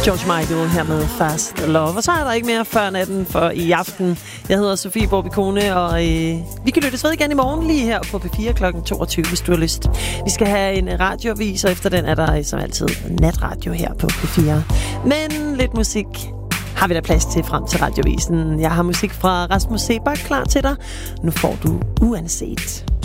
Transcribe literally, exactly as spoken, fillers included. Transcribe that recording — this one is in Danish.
George Michael her med Fast Love. Og så er der ikke mere før natten for i aften. Jeg hedder Sofie Borbikone, og øh, vi kan lyttes ved igen i morgen lige her på P fire klokken toogtyve, hvis du har lyst. Vi skal have en radioavis, og efter den er der som altid natradio her på P fire. Men lidt musik har vi da plads til frem til radiovisen. Jeg har musik fra Rasmus Sebak klar til dig. Nu får du Uanset.